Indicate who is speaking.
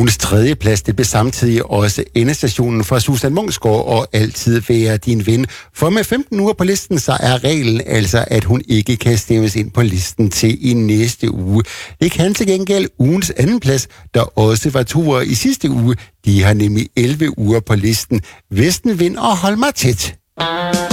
Speaker 1: Ugens tredje plads, det blev samtidig også endestationen for Susan Munksgaard og Altid være din ven. For med 15 uger på listen, så er reglen altså, at hun ikke kan stemmes ind på listen til i næste uge. Det kan til gengæld ugens anden plads, der også var 2 uger i sidste uge. De har nemlig 11 uger på listen. Vestenvind og Hold mig tæt.